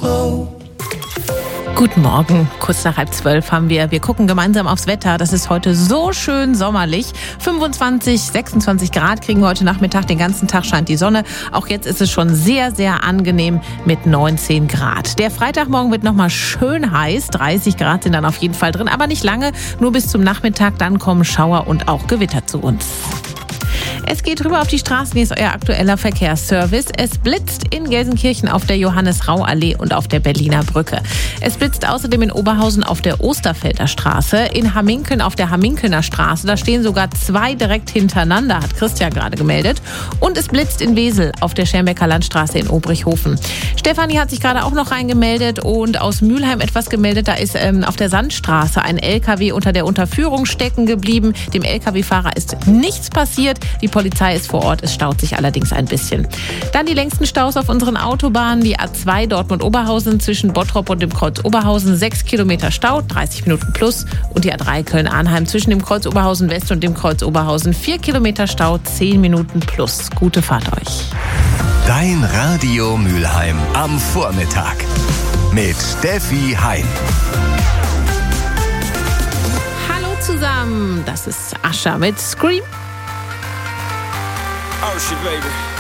Guten Morgen, kurz nach 11:30 haben wir gucken gemeinsam aufs Wetter. Das ist heute so schön sommerlich. 25, 26 Grad kriegen wir heute Nachmittag. Den ganzen Tag scheint die Sonne. Auch jetzt ist es schon sehr, sehr angenehm mit 19 Grad. Der Freitagmorgen wird nochmal schön heiß. 30 Grad sind dann auf jeden Fall drin, aber nicht lange. Nur bis zum Nachmittag, dann kommen Schauer und auch Gewitter zu uns. Es geht rüber auf die Straßen, hier ist euer aktueller Verkehrsservice. Es blitzt in Gelsenkirchen auf der Johannes-Rau-Allee und auf der Berliner Brücke. Es blitzt außerdem in Oberhausen auf der Osterfelder Straße, in Hamminkeln auf der Hamminkelner Straße. Da stehen sogar 2 direkt hintereinander, hat Christian gerade gemeldet. Und es blitzt in Wesel auf der Schermbecker Landstraße in Obrichhofen. Stefanie hat sich gerade auch noch reingemeldet und aus Mülheim etwas gemeldet. Da ist auf der Sandstraße ein LKW unter der Unterführung stecken geblieben. Dem LKW-Fahrer ist nichts passiert. Die Polizei ist vor Ort, es staut sich allerdings ein bisschen. Dann die längsten Staus auf unseren Autobahnen. Die A2 Dortmund-Oberhausen zwischen Bottrop und dem Kreuz Oberhausen 6 Kilometer Stau, 30 Minuten plus. Und die A3 Köln-Arnheim zwischen dem Kreuz Oberhausen West und dem Kreuz Oberhausen 4 Kilometer Stau, 10 Minuten plus. Gute Fahrt euch. Dein Radio Mülheim am Vormittag mit Steffi Hein. Hallo zusammen, das ist Ascha mit Scream. Oh shit, baby.